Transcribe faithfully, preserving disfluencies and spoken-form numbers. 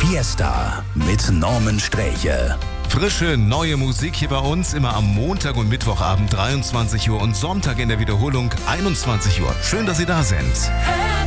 Fiesta mit Norman Sträche. Frische, neue Musik hier bei uns, immer am Montag und Mittwochabend dreiundzwanzig Uhr und Sonntag in der Wiederholung einundzwanzig Uhr. Schön, dass Sie da sind.